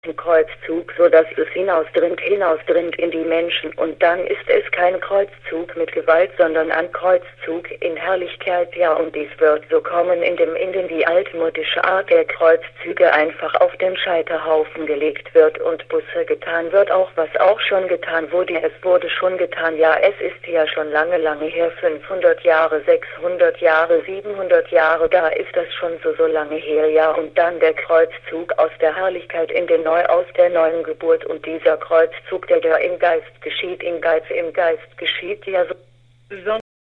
Kreuzzug, so dass es hinausdringt in die Menschen, und dann ist es kein Kreuzzug mit Gewalt, sondern ein Kreuzzug in Herrlichkeit, ja, und dies wird so kommen, indem die altmodische Art der Kreuzzüge einfach auf den Scheiterhaufen gelegt wird und Busse getan wird, auch was auch schon getan wurde, es wurde schon getan, ja, es ist ja schon lange her, 500 Jahre, 600 Jahre, 700 Jahre, da ist das schon so lange her, ja, und dann der Kreuzzug aus der Herrlichkeit in den aus der neuen Geburt, und dieser Kreuzzug, der im Geist geschieht, im Geist geschieht, ja, so